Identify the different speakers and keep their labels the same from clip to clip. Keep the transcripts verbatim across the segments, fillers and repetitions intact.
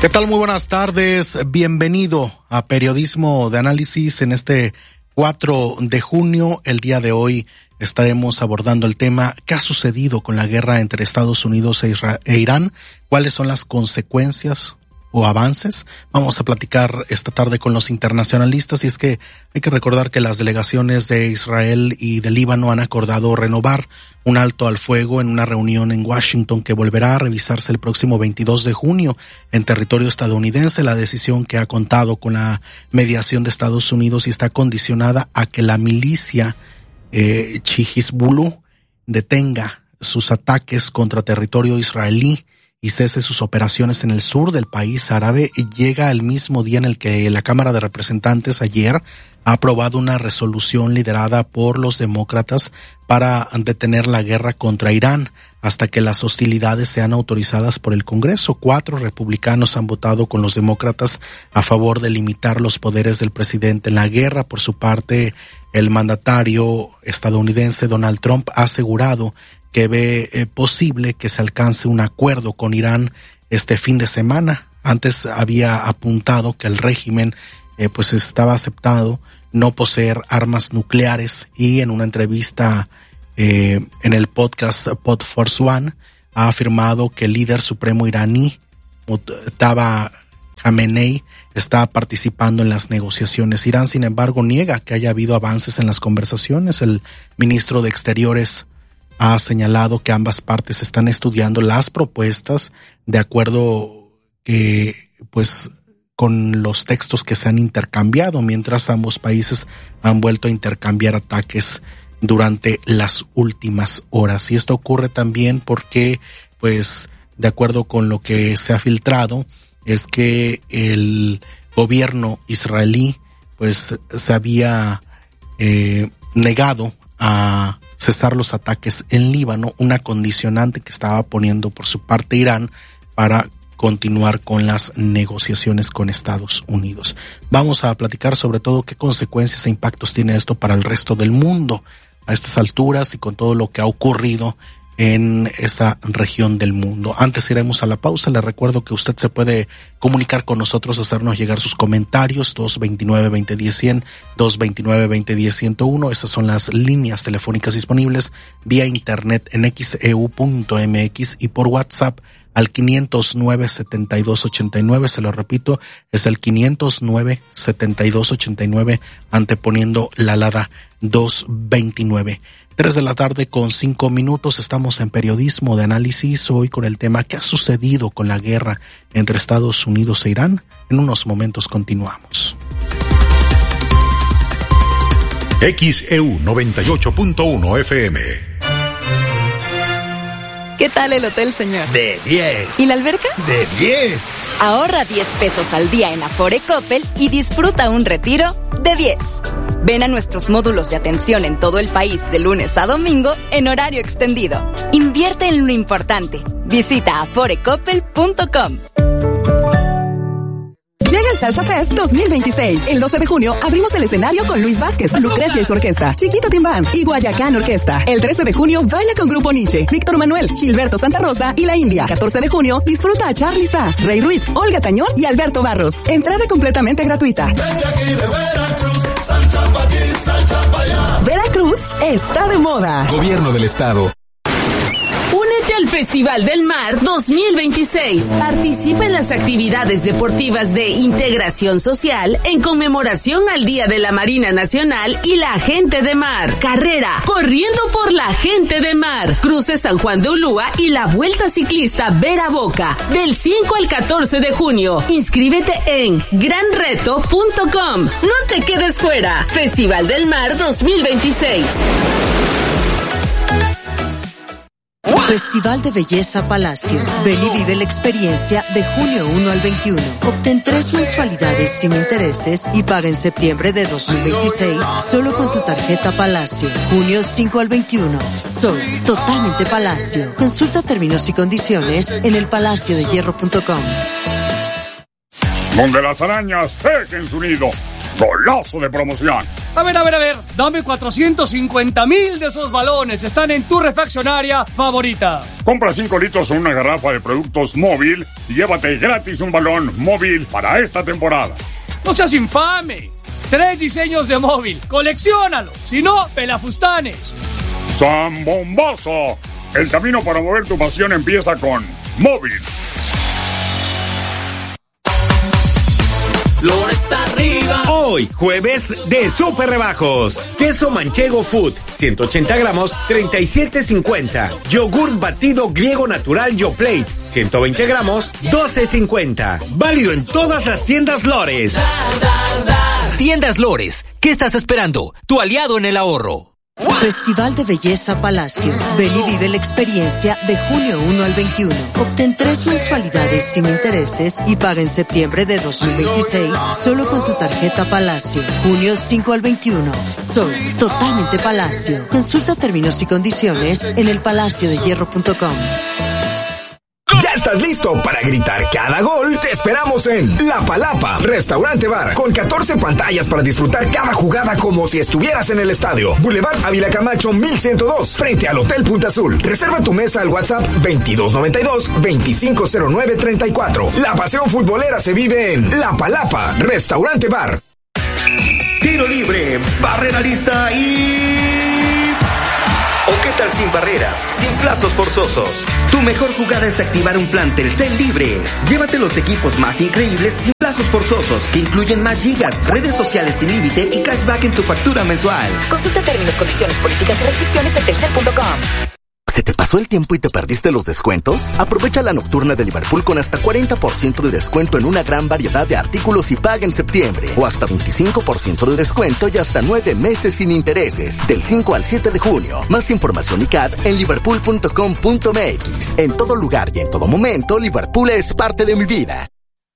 Speaker 1: ¿Qué tal? Muy buenas tardes. Bienvenido a Periodismo de Análisis en este cuatro de junio. El día de hoy estaremos abordando el tema ¿qué ha sucedido con la guerra entre Estados Unidos e, Isra- e Irán? ¿Cuáles son las consecuencias o avances? Vamos a platicar esta tarde con los internacionalistas, y es que hay que recordar que las delegaciones de Israel y de Líbano han acordado renovar un alto al fuego en una reunión en Washington que volverá a revisarse el próximo veintidós de junio en territorio estadounidense. La decisión, que ha contado con la mediación de Estados Unidos y está condicionada a que la milicia eh, Hezbollah detenga sus ataques contra territorio israelí y cese sus operaciones en el sur del país árabe, llega el mismo día en el que la Cámara de Representantes ayer ha aprobado una resolución liderada por los demócratas para detener la guerra contra Irán hasta que las hostilidades sean autorizadas por el Congreso. Cuatro republicanos han votado con los demócratas a favor de limitar los poderes del presidente en la guerra. Por su parte, el mandatario estadounidense Donald Trump ha asegurado que ve eh, posible que se alcance un acuerdo con Irán este fin de semana. Antes había apuntado que el régimen eh, pues estaba aceptado no poseer armas nucleares, y en una entrevista eh, en el podcast Pod Force One ha afirmado que el líder supremo iraní Mujtaba Khamenei está participando en las negociaciones. Irán, sin embargo, niega que haya habido avances en las conversaciones. El ministro de Exteriores ha señalado que ambas partes están estudiando las propuestas de acuerdo que, pues, con los textos que se han intercambiado, mientras ambos países han vuelto a intercambiar ataques durante las últimas horas. Y esto ocurre también porque, pues, de acuerdo con lo que se ha filtrado, es que el gobierno israelí, pues, se había eh, negado a cesar los ataques en Líbano, una condicionante que estaba poniendo por su parte Irán para continuar con las negociaciones con Estados Unidos. Vamos a platicar sobre todo qué consecuencias e impactos tiene esto para el resto del mundo a estas alturas y con todo lo que ha ocurrido en esa región del mundo. Antes iremos a la pausa. Le recuerdo que usted se puede comunicar con nosotros, hacernos llegar sus comentarios, dos veintinueve, veinte diez, cien, dos veintinueve, veinte diez, ciento uno. Esas son las líneas telefónicas disponibles vía internet en x e u punto m x y por WhatsApp al quinientos nueve, setenta y dos ochenta y nueve. Se lo repito, es el quinientos nueve, setenta y dos ochenta y nueve, anteponiendo la alada doscientos veintinueve. Tres de la tarde con cinco minutos, estamos en Periodismo de Análisis, hoy con el tema ¿qué ha sucedido con la guerra entre Estados Unidos e Irán? En unos momentos continuamos.
Speaker 2: X E U noventa y ocho punto uno F M.
Speaker 3: ¿Qué tal el hotel, señor?
Speaker 4: De diez.
Speaker 3: ¿Y la alberca?
Speaker 4: De diez.
Speaker 3: Ahorra diez pesos al día en Afore Coppel y disfruta un retiro de diez. Ven a nuestros módulos de atención en todo el país de lunes a domingo en horario extendido. Invierte en lo importante. Visita afore coppel punto com.
Speaker 5: Llega el Salsa Fest dos mil veintiséis. El doce de junio abrimos el escenario con Luis Vázquez, Lucrecia y su orquesta, Chiquito Tim Band y Guayacán Orquesta. El trece de junio baila con Grupo Nietzsche, Víctor Manuel, Gilberto Santa Rosa y La India. catorce de junio disfruta a Charly Sa, Rey Ruiz, Olga Tañón y Alberto Barros. Entrada completamente gratuita.
Speaker 6: Desde aquí de Veracruz, salsa pa' aquí, salsa pa' allá.
Speaker 5: Veracruz está de moda.
Speaker 7: Gobierno del Estado.
Speaker 8: Únete al Festival del Mar dos mil veintiséis. Participa en las actividades deportivas de integración social en conmemoración al Día de la Marina Nacional y la Gente de Mar. Carrera Corriendo por la Gente de Mar. Cruce San Juan de Ulúa y la Vuelta Ciclista Vera Boca. Del cinco al catorce de junio. Inscríbete en gran reto punto com. No te quedes fuera. Festival del Mar dos mil veintiséis.
Speaker 9: Festival de Belleza Palacio. Ven y vive la experiencia de junio uno al veintiuno. Obtén tres mensualidades sin intereses y paga en septiembre de dos mil veintiséis solo con tu tarjeta Palacio. Junio cinco al veintiuno. Sol totalmente Palacio. Consulta términos y condiciones en el palacio de hierro punto com.
Speaker 10: Donde las arañas tejen su nido. Golazo de promoción.
Speaker 4: A ver, a ver, a ver, dame cuatrocientos cincuenta mil de esos balones. Están en tu refaccionaria favorita.
Speaker 7: Compra cinco litros o una garrafa de productos Móvil y llévate gratis un balón Móvil para esta temporada.
Speaker 4: ¡No seas infame! Tres diseños de Móvil. ¡Colecciónalo! Si no, pelafustanes.
Speaker 7: ¡Zambombazo! El camino para mover tu pasión empieza con Móvil.
Speaker 10: Flores arriba. Hoy, jueves de super rebajos. Queso manchego Food, ciento ochenta gramos, treinta y siete cincuenta. Yogurt batido griego natural YoPlate, ciento veinte gramos, doce cincuenta. Válido en todas las tiendas Lores.
Speaker 11: Tiendas Lores, ¿qué estás esperando? Tu aliado en el ahorro.
Speaker 9: Festival de Belleza Palacio. Ven y vive la experiencia de junio uno al veintiuno. Obtén tres mensualidades sin intereses y paga en septiembre de dos mil veintiséis solo con tu tarjeta Palacio. junio cinco al veintiuno. Soy totalmente Palacio. Consulta términos y condiciones en el palacio de hierro punto com.
Speaker 12: ¿Ya estás listo para gritar cada gol? Te esperamos en La Palapa, Restaurante Bar, con catorce pantallas para disfrutar cada jugada como si estuvieras en el estadio. Boulevard Ávila Camacho mil ciento dos, frente al Hotel Punta Azul. Reserva tu mesa al WhatsApp veintidós noventa y dos, veinticinco cero nueve treinta y cuatro. La pasión futbolera se vive en La Palapa, Restaurante Bar.
Speaker 13: Tiro libre, barrera lista y... ¿O qué tal sin barreras, sin plazos forzosos? Tu mejor jugada es activar un plan Telcel libre. Llévate los equipos más increíbles sin plazos forzosos, que incluyen más gigas, redes sociales sin límite y cashback en tu factura mensual.
Speaker 14: Consulta términos, condiciones, políticas y restricciones en telcel punto com.
Speaker 15: ¿Se te pasó el tiempo y te perdiste los descuentos? Aprovecha la nocturna de Liverpool con hasta cuarenta por ciento de descuento en una gran variedad de artículos y paga en septiembre. O hasta veinticinco por ciento de descuento y hasta nueve meses sin intereses. Del cinco al siete de junio. Más información y C A D en liverpool punto com punto m x. En todo lugar y en todo momento, Liverpool es parte de mi vida.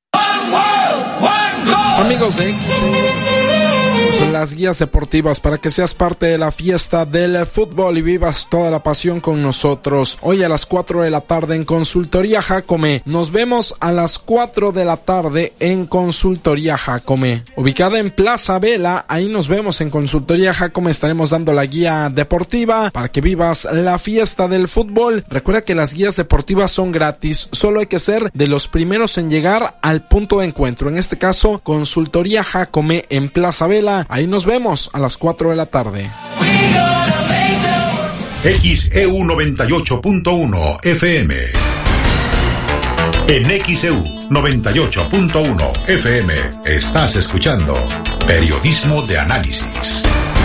Speaker 16: Amigos de las guías deportivas para que seas parte de la fiesta del fútbol y vivas toda la pasión con nosotros. Hoy a las cuatro de la tarde en Consultoría Jacome. Nos vemos a las cuatro de la tarde en Consultoría Jacome. Ubicada en Plaza Vela, ahí nos vemos en Consultoría Jacome. Estaremos dando la guía deportiva para que vivas la fiesta del fútbol. Recuerda que las guías deportivas son gratis. Solo hay que ser de los primeros en llegar al punto de encuentro. En este caso, Consultoría Jacome en Plaza Vela. Ahí nos vemos a las cuatro de la tarde.
Speaker 2: X E U noventa y ocho punto uno F M. En X E U noventa y ocho punto uno F M estás escuchando Periodismo de Análisis.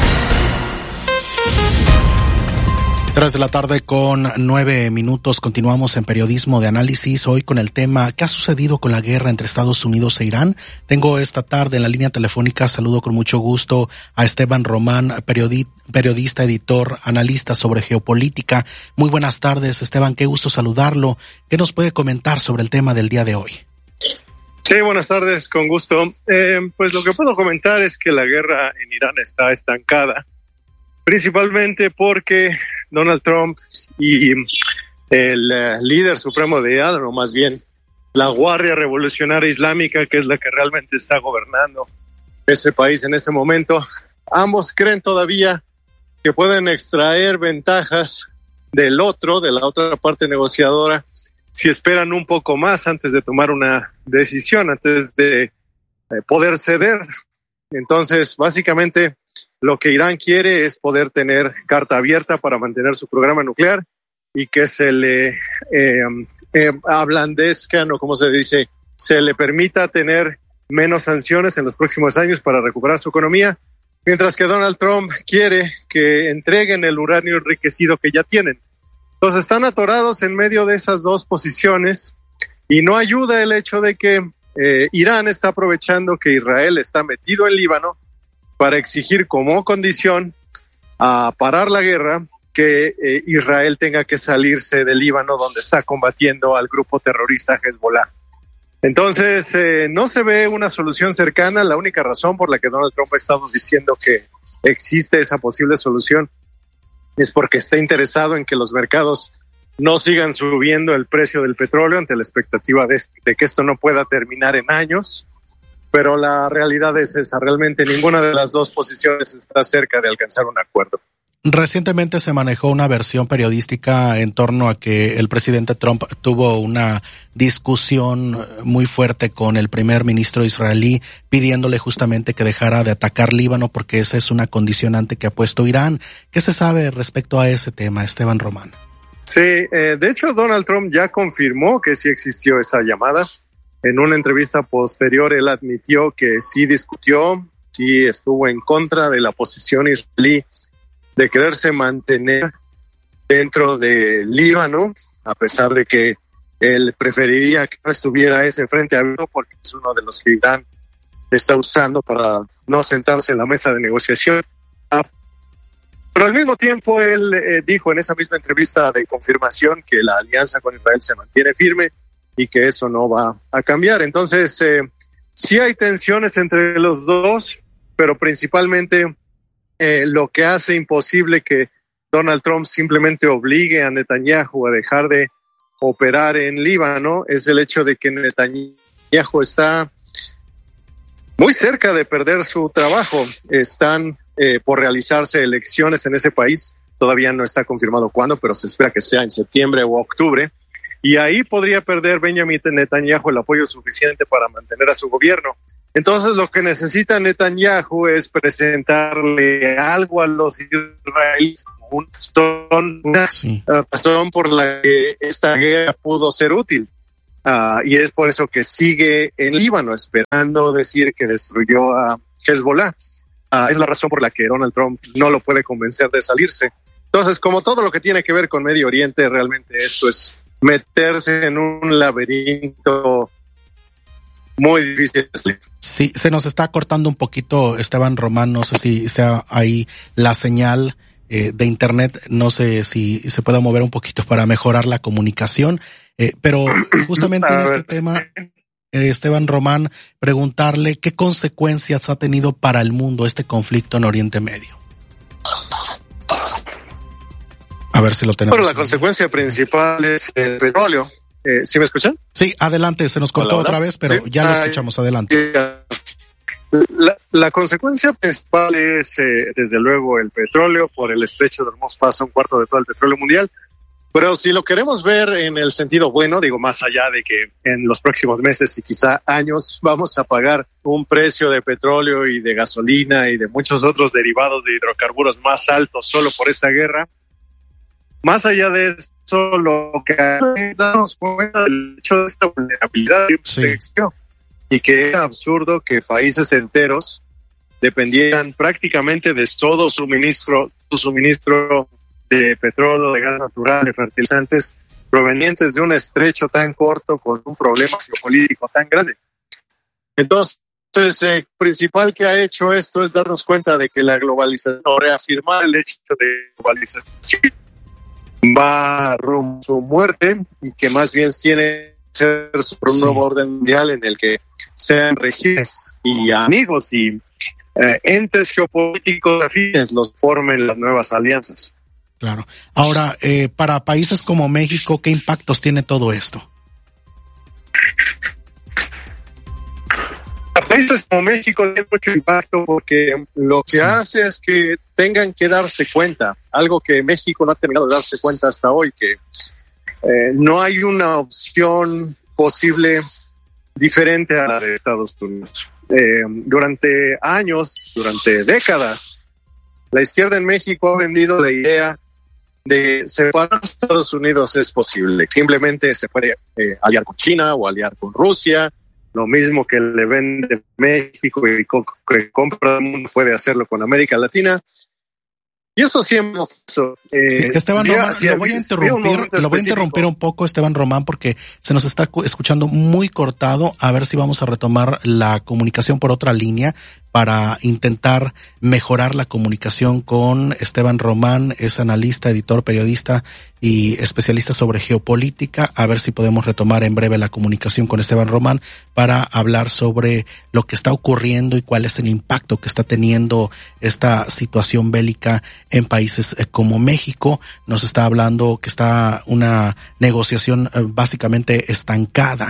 Speaker 1: Tres de la tarde con nueve minutos. Continuamos en Periodismo de Análisis, hoy con el tema ¿qué ha sucedido con la guerra entre Estados Unidos e Irán? Tengo esta tarde en la línea telefónica, saludo con mucho gusto a Esteban Román, periodi- periodista, editor, analista sobre geopolítica. Muy buenas tardes, Esteban, qué gusto saludarlo. ¿Qué nos puede comentar sobre el tema del día de hoy?
Speaker 17: Sí, buenas tardes, con gusto. Eh, pues lo que puedo comentar es que la guerra en Irán está estancada, principalmente porque Donald Trump y el uh, líder supremo de Irán, o más bien la Guardia Revolucionaria Islámica, que es la que realmente está gobernando ese país en este momento, ambos creen todavía que pueden extraer ventajas del otro, de la otra parte negociadora, si esperan un poco más antes de tomar una decisión, antes de eh, poder ceder. Entonces, básicamente, lo que Irán quiere es poder tener carta abierta para mantener su programa nuclear y que se le eh, eh, ablandezcan, o como se dice, se le permita tener menos sanciones en los próximos años para recuperar su economía, mientras que Donald Trump quiere que entreguen el uranio enriquecido que ya tienen. Entonces están atorados en medio de esas dos posiciones y no ayuda el hecho de que eh, Irán está aprovechando que Israel está metido en Líbano para exigir como condición a parar la guerra que eh, Israel tenga que salirse del Líbano, donde está combatiendo al grupo terrorista Hezbollah. Entonces, eh, no se ve una solución cercana. La única razón por la que Donald Trump ha estado diciendo que existe esa posible solución es porque está interesado en que los mercados no sigan subiendo el precio del petróleo ante la expectativa de, de que esto no pueda terminar en años. pero la realidad es esa, realmente ninguna de las dos posiciones está cerca de alcanzar un acuerdo.
Speaker 1: Recientemente se manejó una versión periodística en torno a que el presidente Trump tuvo una discusión muy fuerte con el primer ministro israelí pidiéndole justamente que dejara de atacar Líbano porque esa es una condicionante que ha puesto Irán. ¿Qué se sabe respecto a ese tema, Esteban Román?
Speaker 17: Sí, eh, de hecho Donald Trump ya confirmó que sí existió esa llamada. En una entrevista posterior él admitió que sí discutió, sí estuvo en contra de la posición israelí de quererse mantener dentro de Líbano, a pesar de que él preferiría que no estuviera ese frente abierto porque es uno de los que Irán está usando para no sentarse en la mesa de negociación. Pero al mismo tiempo él eh, dijo en esa misma entrevista de confirmación que la alianza con Israel se mantiene firme y que eso no va a cambiar. Entonces, eh, sí hay tensiones entre los dos, pero principalmente Eh, lo que hace imposible que Donald Trump simplemente obligue a Netanyahu a dejar de operar en Líbano es el hecho de que Netanyahu está muy cerca de perder su trabajo. Están eh, por realizarse elecciones en ese país, todavía no está confirmado cuándo, pero se espera que sea en septiembre o octubre, y ahí podría perder Benjamin Netanyahu el apoyo suficiente para mantener a su gobierno. Entonces lo que necesita Netanyahu es presentarle algo a los israelíes como una razón, una sí. razón por la que esta guerra pudo ser útil. Uh, y es por eso que sigue en Líbano esperando decir que destruyó a Hezbollah. Uh, es la razón por la que Donald Trump no lo puede convencer de salirse. Entonces, como todo lo que tiene que ver con Medio Oriente, realmente esto es meterse en un laberinto muy difícil.
Speaker 1: Sí, se nos está cortando un poquito, Esteban Román, no sé si sea ahí la señal eh, de internet, no sé si se pueda mover un poquito para mejorar la comunicación, eh, pero justamente en este tema, eh, Esteban Román, preguntarle qué consecuencias ha tenido para el mundo este conflicto en Oriente Medio. A ver si lo tenemos.
Speaker 17: Bueno, la consecuencia principal es el petróleo. Eh, ¿Sí me escuchan?
Speaker 1: Sí, adelante, se nos cortó Hola, otra vez, pero ¿sí? ya lo escuchamos, adelante.
Speaker 17: La, la consecuencia principal es, eh, desde luego, el petróleo. Por el estrecho de Hormuz pasa un cuarto de todo el petróleo mundial. Pero si lo queremos ver en el sentido bueno, digo, más allá de que en los próximos meses y quizá años vamos a pagar un precio de petróleo y de gasolina y de muchos otros derivados de hidrocarburos más altos solo por esta guerra, más allá de eso, lo que hace es darnos cuenta del hecho de esta vulnerabilidad de protección y que era absurdo que países enteros dependieran prácticamente de todo suministro, su suministro de petróleo, de gas natural, de fertilizantes provenientes de un estrecho tan corto con un problema geopolítico tan grande. Entonces, el eh, principal que ha hecho esto es darnos cuenta de que la globalización, o reafirmar el hecho de globalización, va rumbo a su muerte y que más bien tiene que ser por un sí. nuevo orden mundial en el que sean regiones y amigos y eh, entes geopolíticos afines los formen las nuevas alianzas.
Speaker 1: Claro. Ahora, eh, para países como México, ¿qué impactos tiene todo esto?
Speaker 17: Para países como México tiene mucho impacto porque lo que sí. hace es que tengan que darse cuenta, algo que México no ha terminado de darse cuenta hasta hoy, que eh, no hay una opción posible diferente a la de Estados Unidos. Eh, durante años, durante décadas, la izquierda en México ha vendido la idea de separar a Estados Unidos es posible. Simplemente se puede eh, aliar con China o aliar con Rusia, lo mismo que le vende México y que compra el mundo puede hacerlo con América Latina. Y eso siempre eso. Eh,
Speaker 1: sí, Esteban Román, lo voy a interrumpir, lo voy a interrumpir un poco, Esteban Román, porque se nos está escuchando muy cortado. A ver si vamos a retomar la comunicación por otra línea para intentar mejorar la comunicación con Esteban Román, es analista, editor, periodista y especialista sobre geopolítica. A ver si podemos retomar en breve la comunicación con Esteban Román para hablar sobre lo que está ocurriendo y cuál es el impacto que está teniendo esta situación bélica en países como México. Nos está hablando que está una negociación básicamente estancada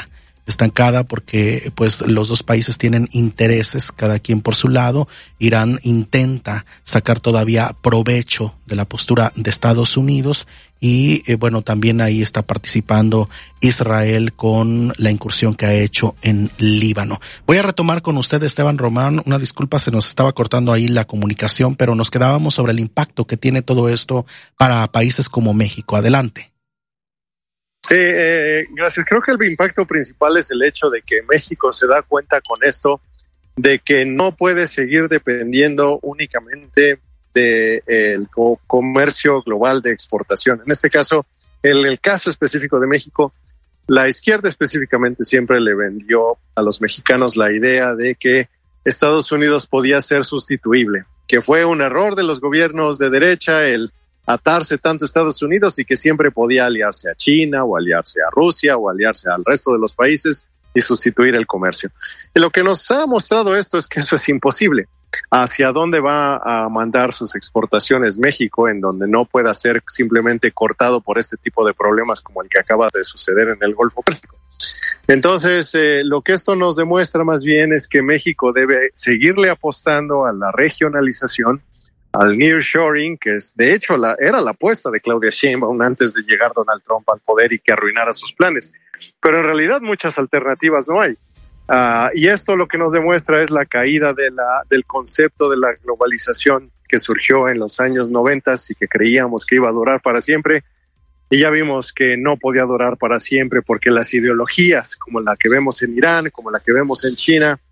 Speaker 1: estancada porque pues los dos países tienen intereses, cada quien por su lado. Irán intenta sacar todavía provecho de la postura de Estados Unidos y eh, bueno, también ahí está participando Israel con la incursión que ha hecho en Líbano. Voy a retomar con usted, Esteban Román, una disculpa, se nos estaba cortando ahí la comunicación, pero nos quedábamos sobre el impacto que tiene todo esto para países como México. Adelante.
Speaker 17: Sí, eh, gracias. Creo que el impacto principal es el hecho de que México se da cuenta con esto de que no puede seguir dependiendo únicamente del de comercio global de exportación. En este caso, en el caso específico de México, la izquierda específicamente siempre le vendió a los mexicanos la idea de que Estados Unidos podía ser sustituible, que fue un error de los gobiernos de derecha el atarse tanto a Estados Unidos y que siempre podía aliarse a China o aliarse a Rusia o aliarse al resto de los países y sustituir el comercio. Y lo que nos ha mostrado esto es que eso es imposible. ¿Hacia dónde va a mandar sus exportaciones México, en donde no pueda ser simplemente cortado por este tipo de problemas como el que acaba de suceder en el Golfo Pérsico? Entonces, eh, lo que esto nos demuestra más bien es que México debe seguirle apostando a la regionalización, al nearshoring, que es de hecho la, era la apuesta de Claudia Sheinbaum antes de llegar Donald Trump al poder y que arruinara sus planes. Pero en realidad muchas alternativas no hay. Uh, y esto lo que nos demuestra es la caída de la, del concepto de la globalización que surgió en los años noventas y que creíamos que iba a durar para siempre. Y ya vimos que no podía durar para siempre porque las ideologías como la que vemos en Irán, como la que vemos en China,